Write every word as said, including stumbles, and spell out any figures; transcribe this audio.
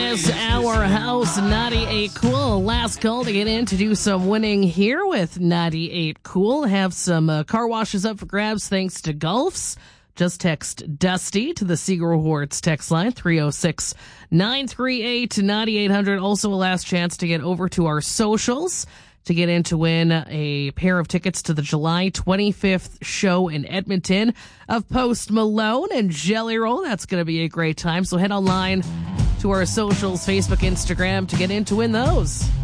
this hour. House ninety-eight Cool. Last call to get in to do some winning here with ninety-eight Cool. Have some uh, car washes up for grabs thanks to Gulfs. Just text Dusty to the Seagull Rewards text line three oh six, nine three eight, nine eight hundred. Also a last chance to get over to our socials to get in to win a pair of tickets to the July twenty-fifth show in Edmonton of Post Malone and Jelly Roll. That's going to be a great time. So head online to our socials, Facebook, Instagram, to get in to win those.